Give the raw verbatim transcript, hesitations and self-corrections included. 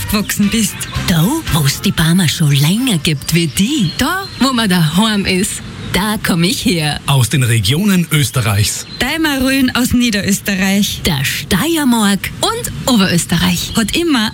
aufgewachsen bist. Da, wo es die Barmer schon länger gibt wie die. Da, wo man daheim ist. Da komme ich her. Aus den Regionen Österreichs. Daimarön aus Niederösterreich. Der Steiermark Und Oberösterreich. Hat immer